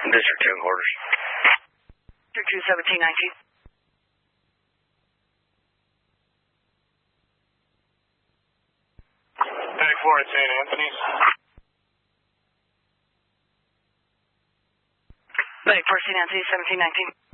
District 2 quarters. District 2, 1719. Medic 4 at St. Anthony's. Medic 4, St. Anthony's, 1719.